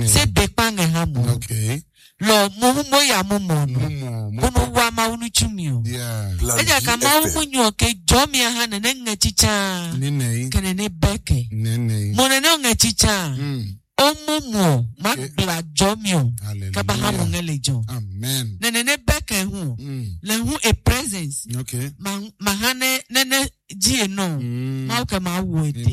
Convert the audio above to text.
Se bepange hamu. Okay. Lo muhumo ya mumono. Unu wa ma unu chumio. Yeah. Eja kama umunyo ke jomi hana nenge chicha. Nene. Kenene beke. Nene. Monene nge chicha. Omumo makbla jomio. Kaba hamu ngelejo. Amen. Nene beke hu. Le hu a presence. Okay. Mahane nene jie no. Mauka ma uwete.